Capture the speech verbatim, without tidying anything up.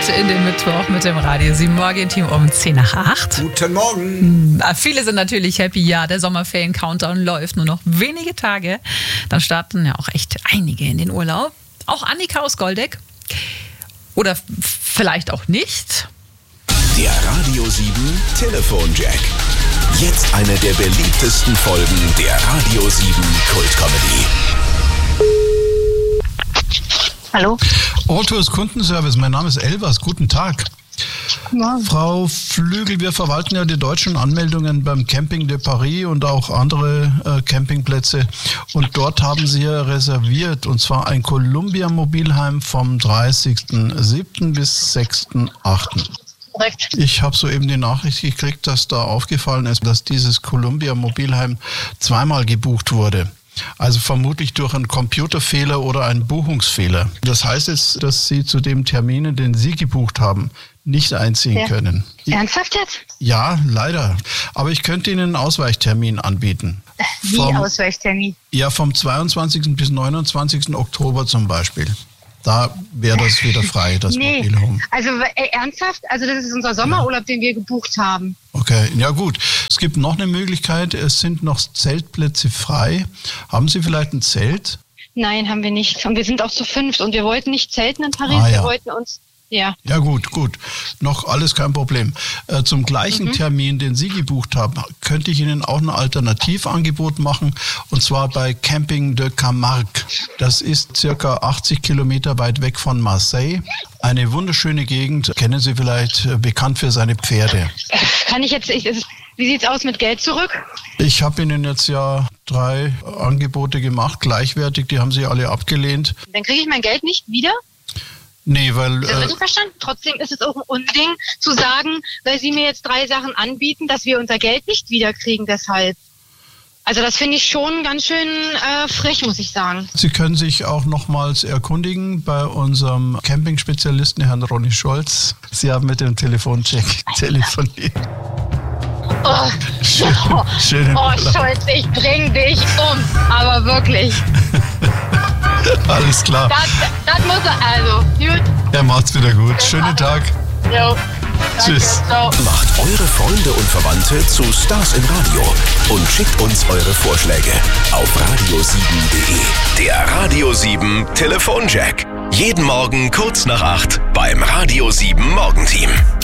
in den Mittwoch mit dem Radio sieben Morgenteam um zehn nach acht. Guten Morgen. Viele sind natürlich happy, ja, der Sommerferien-Countdown läuft nur noch wenige Tage. Dann starten ja auch echt einige in den Urlaub. Auch Annika aus Goldeck. Oder f- vielleicht auch nicht. Der Radio sieben Telefonjack. Jetzt eine der beliebtesten Folgen der Radio sieben Kult-Comedy. Hallo? Autos Kundenservice, mein Name ist Elvers, guten Tag. Ja. Frau Flügel, wir verwalten ja die deutschen Anmeldungen beim Camping de Paris und auch andere äh, Campingplätze. Und dort haben Sie ja reserviert, und zwar ein Columbia Mobilheim vom dreißigsten siebten bis sechsten achten Korrekt. Ich habe soeben die Nachricht gekriegt, dass da aufgefallen ist, dass dieses Columbia Mobilheim zweimal gebucht wurde. Also vermutlich durch einen Computerfehler oder einen Buchungsfehler. Das heißt jetzt, dass Sie zu dem Termin, den Sie gebucht haben, nicht einziehen Ja. können. Ernsthaft jetzt? Ja, leider. Aber ich könnte Ihnen einen Ausweichtermin anbieten. Wie Vom- Ausweichtermin? Ja, vom zweiundzwanzigsten bis neunundzwanzigsten Oktober zum Beispiel. Da wäre das wieder frei, das Nee, Mobilhome. also äh, ernsthaft? Also das ist unser Sommerurlaub, den wir gebucht haben. Okay, ja gut. Es gibt noch eine Möglichkeit, es sind noch Zeltplätze frei. Haben Sie vielleicht ein Zelt? Nein, haben wir nicht. Und wir sind auch zu fünft und wir wollten nicht zelten in Paris, Ah, ja. wir wollten uns... Ja, Ja gut, gut. Noch alles kein Problem. Äh, zum gleichen Mhm. Termin, den Sie gebucht haben, könnte ich Ihnen auch ein Alternativangebot machen, und zwar bei Camping de Camargue. Das ist circa achtzig Kilometer weit weg von Marseille. Eine wunderschöne Gegend, kennen Sie vielleicht, äh, bekannt für seine Pferde. kann ich jetzt... Ich, ist, wie sieht's aus mit Geld zurück? Ich habe Ihnen jetzt ja drei Angebote gemacht, gleichwertig, die haben Sie alle abgelehnt. Dann kriege ich mein Geld nicht wieder? Nee, weil... Das Äh, ist verstanden. Trotzdem ist es auch ein Unding zu sagen, weil Sie mir jetzt drei Sachen anbieten, dass wir unser Geld nicht wiederkriegen deshalb. Also das finde ich schon ganz schön äh, frech, muss ich sagen. Sie können sich auch nochmals erkundigen bei unserem Camping-Spezialisten, Herrn Ronny Scholz. Sie haben mit dem Telefoncheck telefoniert. Oh, Schön, schönen oh Urlaub. Scholz, ich bring dich um. Aber wirklich. Alles klar. Das, das muss er, also, gut. Er macht's wieder gut. Schönen Tag. Jo. Tschüss. Ciao. Macht eure Freunde und Verwandte zu Stars im Radio und schickt uns eure Vorschläge auf radio sieben punkt de. Der Radio sieben Telefonjack. Jeden Morgen kurz nach acht beim Radio sieben Morgenteam.